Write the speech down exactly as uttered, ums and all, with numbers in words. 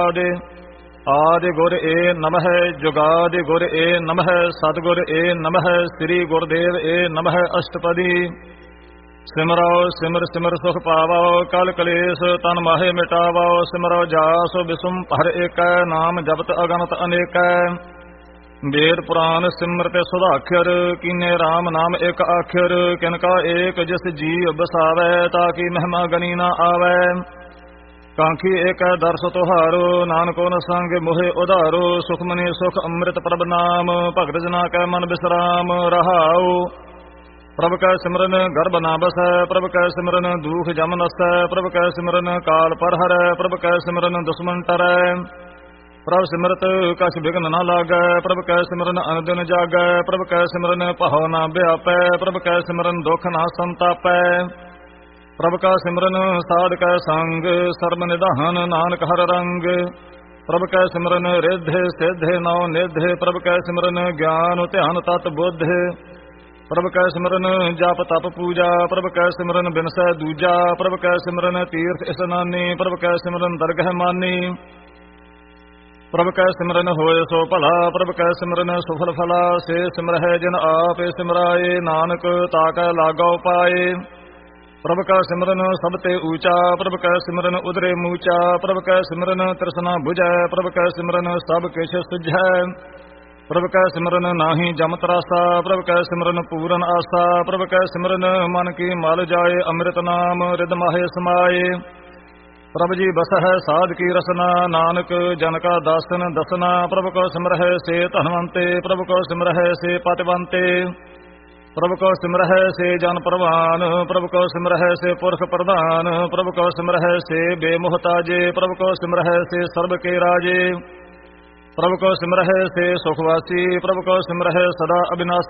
ਆਦਿ ਆਦਿ ਗੁਰ ਏ ਨਮః ਜੁਗਾਦਿ ਗੁਰ ਏ ਨਮః ਸਤਿਗੁਰ ਏ ਨਮঃ ਸ੍ਰੀ ਗੁਰਦੇਵ ਏ ਨਮঃ ਅਸ਼ਟਪਦੀ ਸਿਮਰੋ ਸਿਮਰ ਸਿਮਰ ਸੁਖ ਪਾਵੋ ਕਲ ਕਲੇਸ਼ ਤਨ ਮਾਹੇ ਮਿਟਾਵੋ ਸਿਮਰੋ ਜਾਸ ਬਿਸੁਮ ਹਰ ਏਕੈ ਨਾਮ ਜਪਤ ਅਗਨਤ ਅਨੇਕੈ ਵੇਦ ਪੁਰਾਨ ਸਿਮਰਤ ਸੁਧਾਖਰ ਕੀਨੇ RAM ਨਾਮ ਇੱਕ ਆਖਰ ਕਿਨਕਾ ਏਕ ਜਿਸ ਜੀ ਬਸਾਵੈ ਤਾਕੀ ਮਹਿਮਾ ਗਨੀ ਨਾ ਆਵੈ ਕਾਂਖੀ ਏਕ ਦਰਸ ਤੁਹਾਰੋ ਨਾਨਕੋ ਨ ਸੰਗ ਮੋਹਿ ਉਧਾਰੋ ਸੁਖਮਨੀ ਸੁਖ ਅੰਮ੍ਰਿਤ ਪ੍ਰਭ ਨਾਮ ਭਗਤ ਜਨਾ ਕੈ ਮਨ ਬਿਸਰਾਮ ਰਹਾਉ ਪ੍ਰਭ ਕੈ ਸਿਮਰਨ ਗਰਭ ਨਾ ਬਸੈ ਪ੍ਰਭ ਕੈ ਸਿਮਰਨ ਦੂਖ ਜਮ ਨਸੈ ਪ੍ਰਭ ਕੈ ਸਿਮਰਨ ਕਾਲ ਪਰ ਹਰੈ ਪ੍ਰਭ ਕੈ ਸਿਮਰਨ ਦੁਸ਼ਮਨ ਟਰੈ ਪ੍ਰਭ ਸਿਮਰਤ ਕਛ ਬਿਘਨ ਨਾ ਲਾਗੈ ਪ੍ਰਭ ਕੈ ਸਿਮਰਨ ਅਨਦਿਨ ਜਾਗੈ ਪ੍ਰਭ ਕੈ ਸਿਮਰਨ ਭਉ ਨਾ ਵਿਆਪੈ ਪ੍ਰਭ ਕੈ ਸਿਮਰਨ ਦੁਖ ਨਾ ਸੰਤਾਪੈ ਪ੍ਰਭ ਕਾ ਸਿਮਰਨ ਸਾਧ ਕੈ ਸੰਗ ਸਰਬ ਨਿਧਾਨ ਨਾਨਕ ਹਰ ਰੰਗ ਪ੍ਰਭ ਕੈ ਸਿਮਰਨ ਰਿੱਧੇ ਸਿੱਧੇ ਨਉ ਨਿਧੇ ਪ੍ਰਭ ਕੈ ਸਿਮਰਨ ਗਿਆਨ ਧਿਆਨ ਤਤ ਬੁੱਧ ਪ੍ਰਭ ਕੈ ਸਿਮਰਨ ਜਪ ਤਪ ਪੂਜਾ ਪ੍ਰਭ ਕੈ ਸਿਮਰਨ ਬਿਨਸੈ ਦੂਜਾ ਪ੍ਰਭ ਕੈ ਸਿਮਰਨ ਤੀਰਥ ਇਸਨਾਨੀ ਪ੍ਰਭ ਕੈ ਸਿਮਰਨ ਦਰਗਹਿ ਮਾਨੀ ਪ੍ਰਭ ਕੈ ਸਿਮਰਨ ਹੋਏ ਸੋ ਭਲਾ ਪ੍ਰਭ ਕੈ ਸਿਮਰਨ ਸੁਫਲ ਫਲਾ ਸੇ ਸਿਮਰਹਿ ਜਿਨ ਆਪੇ ਸਿਮਰਾਏ ਨਾਨਕ ਤਾਕੈ ਲਾਗੋ ਪਾਏ ਪ੍ਰਭ ਕੈ ਸਿਮਰਨ ਸਭ ਤੇ ਊਚਾ ਪ੍ਰਭ ਕੈ ਸਿਮਰਨ ਉਦਰੇ ਮੂਚਾ ਪ੍ਰਭ ਕੈ ਸਿਮਰਨ ਤ੍ਰਿਸ਼ਨਾ ਬੁਝੈ ਪ੍ਰਭ ਕੈ ਸਿਮਰਨ ਸਭ ਕਿਛ ਸੁਝੈ ਪ੍ਰਭ ਕੈ ਸਿਮਰਨ ਨਾਹੀ ਜਮ ਤਰਾਸਾ ਪ੍ਰਭ ਕੈ ਸਿਮਰਨ ਪੂਰਨ ਆਸਾ ਪ੍ਰਭ ਕੈ ਸਿਮਰਨ ਮਨ ਕੀ ਮਲ ਜਾਏ ਅੰਮ੍ਰਿਤ ਨਾਮ ਰਿਦ ਮਾਹੇ ਸਮਾਏ ਪ੍ਰਭ ਜੀ ਬਸਹਿ ਸਾਧ ਕੀ ਰਸਨਾ ਨਾਨਕ ਜਨ ਕਾ ਦਾਸਨ ਦਸਨਾ ਪ੍ਰਭ ਕੋ ਸਿਮਰਹਿ ਸੇ ਧਨਵੰਤੇ ਪ੍ਰਭ ਕੋ ਸਿਮਰਹਿ ਸੇ ਪਤਵੰਤੇ ਪ੍ਰਭ ਕੋ ਸਿਮਰਹਿ ਸੇ ਜਨ ਪ੍ਰਵਾਨ ਪ੍ਰਭ ਕੋ ਸਿਮਰਹਿ ਸੇ ਪੁਰਖ ਪ੍ਰਧਾਨ ਪ੍ਰਭ ਕੋ ਸਿਮਰਹਿ ਸੇ ਬੇਮੁਹਤਾਜੇ ਪ੍ਰਭ ਕੋ ਸਿਮਰਹਿ ਸੇ ਸਰਬ ਕੇ ਰਾਜੇ ਪ੍ਰਭ ਕੋ ਸਿਮਰਹਿ ਸੇ ਸੁਖਵਾਸੀ ਪ੍ਰਭ ਕੋ ਸਿਮਰਹਿ ਸਦਾ ਅਬਿਨਾਸੀ